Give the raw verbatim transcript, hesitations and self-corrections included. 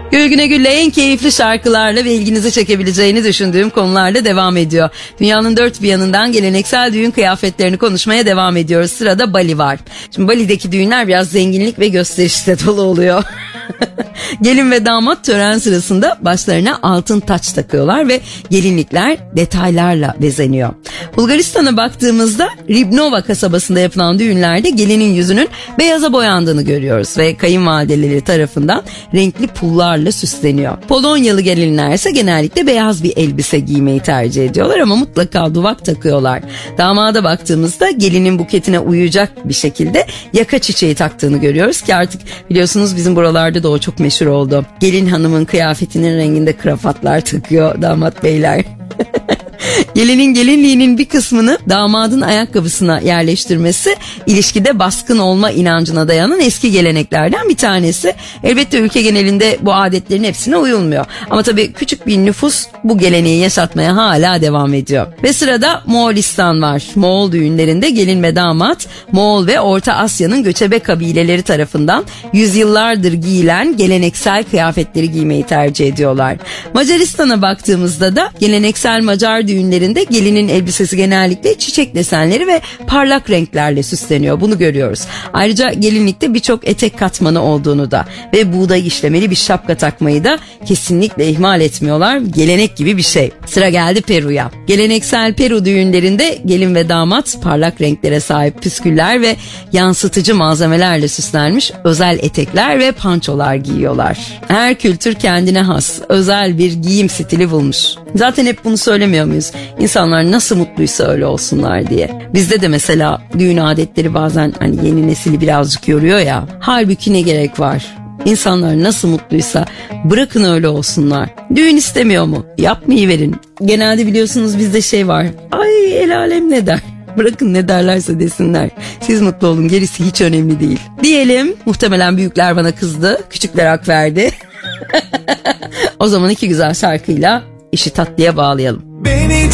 Gül Güne Gül'le en keyifli şarkılarla ve ilginizi çekebileceğini düşündüğüm konularla devam ediyor. Dünyanın dört bir yanından geleneksel düğün kıyafetlerini konuşmaya devam ediyoruz. Sırada Bali var. Şimdi Bali'deki düğünler biraz zenginlik ve gösterişle dolu oluyor. Gelin ve damat tören sırasında başlarına altın taç takıyorlar ve gelinlikler detaylarla bezeniyor. Bulgaristan'a baktığımızda Ribnova kasabasında yapılan düğünlerde gelinin yüzünün beyaza boyandığını görüyoruz ve kayınvalideleri tarafından renkli pullarla süsleniyor. Polonyalı gelinler ise genellikle beyaz bir elbise giymeyi tercih ediyorlar ama mutlaka duvak takıyorlar. Damada baktığımızda gelinin buketine uyacak bir şekilde yaka çiçeği taktığını görüyoruz ki artık biliyorsunuz bizim buralarda da o çok meşhur oldu. Gelin hanımın kıyafetinin renginde kravatlar takıyor damat beyler. Gelinin gelinliğinin bir kısmını damadın ayakkabısına yerleştirmesi ilişkide baskın olma inancına dayanan eski geleneklerden bir tanesi. Elbette ülke genelinde bu adetlerin hepsine uyulmuyor. Ama tabii küçük bir nüfus bu geleneği yaşatmaya hala devam ediyor. Ve sırada Moğolistan var. Moğol düğünlerinde gelin ve damat Moğol ve Orta Asya'nın göçebe kabileleri tarafından yüzyıllardır giyilen geleneksel kıyafetleri giymeyi tercih ediyorlar. Macaristan'a baktığımızda da geleneksel Macar düğünlerinde gelinin elbisesi genellikle çiçek desenleri ve parlak renklerle süsleniyor. Bunu görüyoruz. Ayrıca gelinlikte birçok etek katmanı olduğunu da ve buğday işlemeli bir şapka takmayı da kesinlikle ihmal etmiyorlar. Gelenek gibi bir şey. Sıra geldi Peru'ya. Geleneksel Peru düğünlerinde gelin ve damat parlak renklere sahip püsküller ve yansıtıcı malzemelerle süslenmiş özel etekler ve pançolar giyiyorlar. Her kültür kendine has, özel bir giyim stili bulmuş. Zaten hep bunu söylemiyor muyuz? İnsanlar nasıl mutluysa öyle olsunlar diye. Bizde de mesela düğün adetleri bazen hani yeni nesili birazcık yoruyor ya. Halbuki ne gerek var? İnsanlar nasıl mutluysa bırakın öyle olsunlar. Düğün istemiyor mu? Yapmayıverin. Genelde biliyorsunuz bizde şey var. Ay el alem ne der? Bırakın ne derlerse desinler. Siz mutlu olun, gerisi hiç önemli değil. Diyelim, muhtemelen büyükler bana kızdı, küçükler hak verdi. O zaman iki güzel şarkıyla işi tatlıya bağlayalım. Beni